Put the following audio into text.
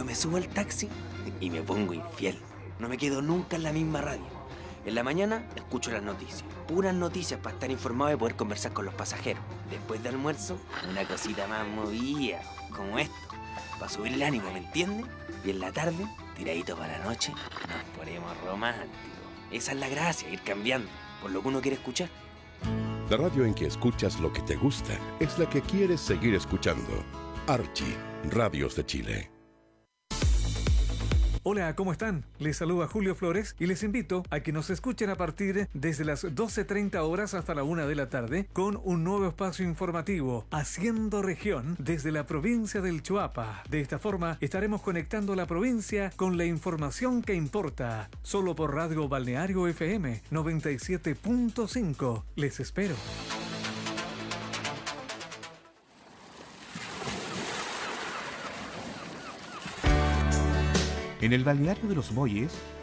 me subo al taxi y me pongo infiel. No me quedo nunca en la misma radio. En la mañana escucho las noticias. Puras noticias para estar informado y poder conversar con los pasajeros. Después de almuerzo, una cosita más movida, como esto. Para subir el ánimo, ¿me entiendes? Y en la tarde, tiradito para la noche, nos ponemos románticos. Esa es la gracia, ir cambiando por lo que uno quiere escuchar. La radio en que escuchas lo que te gusta es la que quieres seguir escuchando. Archie, Radios de Chile. Hola, ¿cómo están? Les saluda Julio Flores y les invito a que nos escuchen a partir desde las 12:30 horas hasta la 1 de la tarde con un nuevo espacio informativo, Haciendo Región, desde la provincia del Choapa. De esta forma estaremos conectando la provincia con la información que importa. Solo por Radio Balneario FM 97.5. Les espero. En el balneario de Los Molles